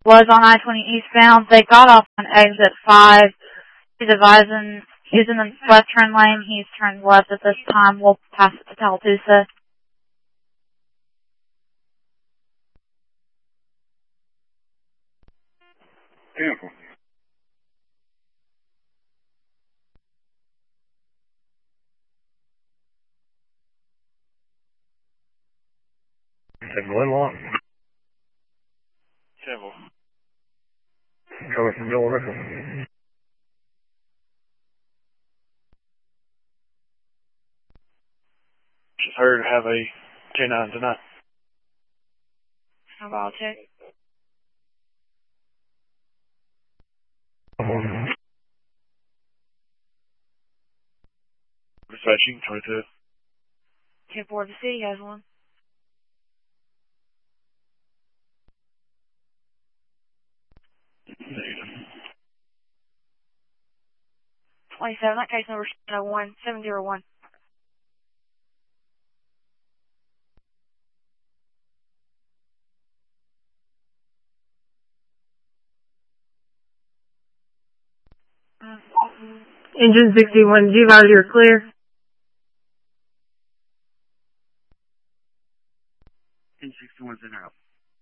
was on I-20 eastbound. They got off on exit 5. He's advising he's in the left turn lane. He's turned left at this time. We'll pass it to Tallapoosa. Beautiful. Glen Lock. Civil. Coming from Bill Rickle. Just heard have a J9 tonight. How about check? Dispatching 22. 10-4, the city has one. Negative. 27, that case number 701. Engine 61, G-Vise, you're clear. Engine 61's in or out.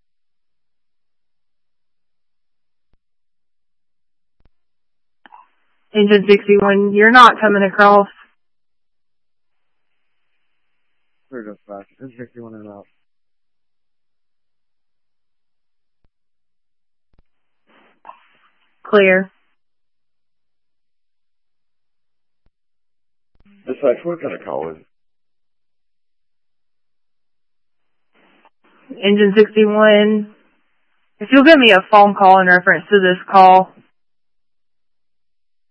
Engine 61, you're not coming across. Clear dispatch. Engine 61 in or out. Clear. Dispatch, what kind of call is it? Engine 61, if you'll give me a phone call in reference to this call.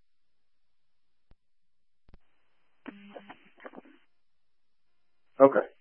Okay.